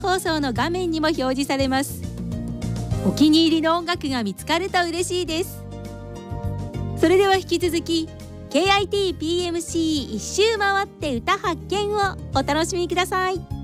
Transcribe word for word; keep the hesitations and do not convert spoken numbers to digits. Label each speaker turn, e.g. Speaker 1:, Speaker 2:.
Speaker 1: 放送の画面にも表示されます。お気に入りの音楽が見つかると嬉しいです。それでは引き続き ケーアイティーピーエムシー 一周回って歌発見をお楽しみください。